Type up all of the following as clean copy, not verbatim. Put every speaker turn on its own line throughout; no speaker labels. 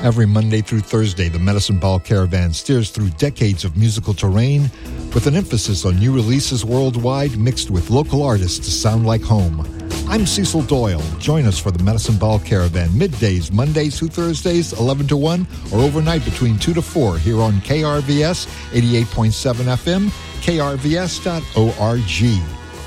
Every Monday through Thursday, the Medicine Ball Caravan steers through decades of musical terrain with an emphasis on new releases worldwide mixed with local artists to sound like home. I'm Cecil Doyle. Join us for the Medicine Ball Caravan middays, Mondays through Thursdays, 11 to 1, or overnight between 2 to 4 here on KRVS 88.7 FM, krvs.org.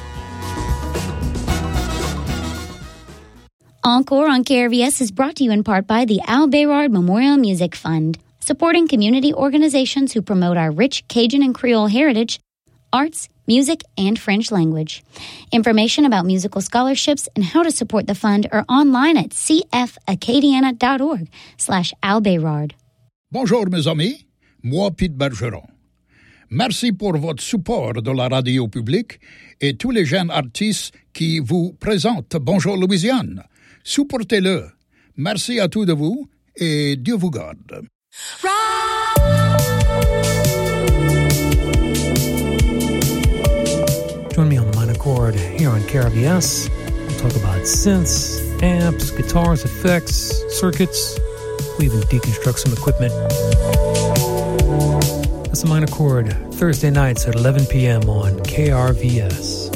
Encore on KRVS is brought to you in part by the Al Bayrard Memorial Music Fund, supporting community organizations who promote our rich Cajun and Creole heritage, arts, music, and French language. Information about musical scholarships and how to support the fund are online at cfacadiana.org/Al Bayrard.
Bonjour mes amis, moi Pete Bergeron. Merci pour votre support de la radio publique et tous les jeunes artistes qui vous présentent Bonjour Louisiane. Supportez-le. Merci à tous de vous et Dieu vous garde.
Join me on the minor chord here on KRVS. We'll talk about synths, amps, guitars, effects, circuits. We even deconstruct some equipment. That's the minor chord, Thursday nights at 11 p.m. on KRVS.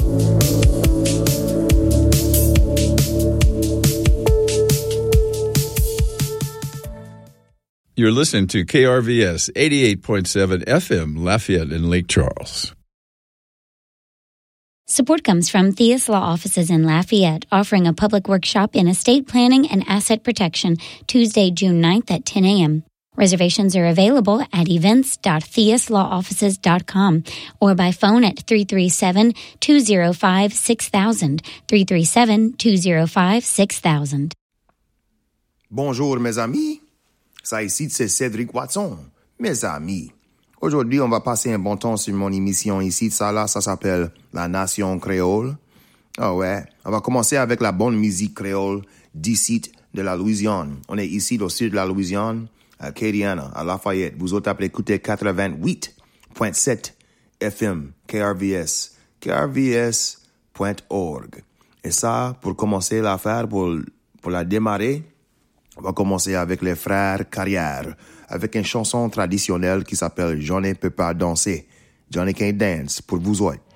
You're listening to KRVS 88.7 FM, Lafayette and Lake Charles.
Support comes from Theus Law Offices in Lafayette, offering a public workshop in estate planning and asset protection, Tuesday, June 9th at 10 a.m. Reservations are available at events.theuslawoffices.com or by phone at 337-205-6000, 337-205-6000.
Bonjour mes amis, ça ici c'est Cédric Watson, mes amis. Aujourd'hui, on va passer un bon temps sur mon émission ici, ça s'appelle La Nation Créole. Ah ouais, on va commencer avec la bonne musique créole d'ici de la Louisiane. On est ici au sud de la Louisiane, à Acadiana, à Lafayette. Vous autres appelez écouter 88.7 FM, KRVS, krvs.org. Et ça, pour commencer l'affaire, pour la démarrer, on va commencer avec les frères Carrière, avec une chanson traditionnelle qui s'appelle « Johnny peut pas danser ». Johnny can't dance, pour vous autres.